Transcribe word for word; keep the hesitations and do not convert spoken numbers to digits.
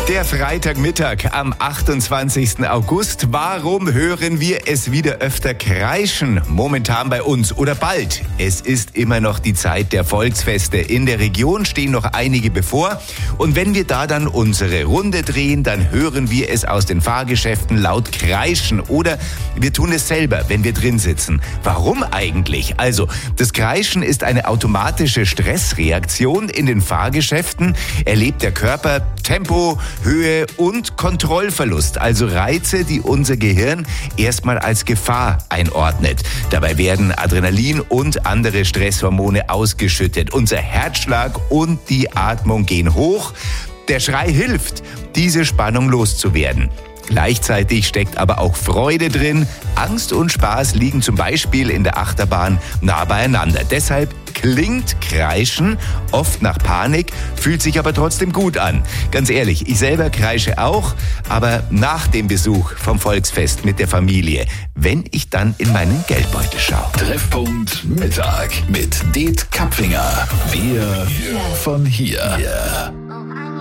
Der Freitagmittag am achtundzwanzigsten August. Warum hören wir es wieder öfter kreischen? Momentan bei uns oder bald. Es ist immer noch die Zeit der Volksfeste. In der Region stehen noch einige bevor. Und wenn wir da dann unsere Runde drehen, dann hören wir es aus den Fahrgeschäften laut kreischen. Oder wir tun es selber, wenn wir drin sitzen. Warum eigentlich? Also, das Kreischen ist eine automatische Stressreaktion. In den Fahrgeschäften erlebt der Körper Tempo, Höhe und Kontrollverlust, also Reize, die unser Gehirn erstmal als Gefahr einordnet. Dabei werden Adrenalin und andere Stresshormone ausgeschüttet. Unser Herzschlag und die Atmung gehen hoch. Der Schrei hilft, diese Spannung loszuwerden. Gleichzeitig steckt aber auch Freude drin. Angst und Spaß liegen zum Beispiel in der Achterbahn nah beieinander. Deshalb klingt Kreischen oft nach Panik, fühlt sich aber trotzdem gut an. Ganz ehrlich, ich selber kreische auch, aber nach dem Besuch vom Volksfest mit der Familie, wenn ich dann in meinen Geldbeutel schaue. Treffpunkt Mittag mit Det Kapfinger. Wir von hier. Yeah.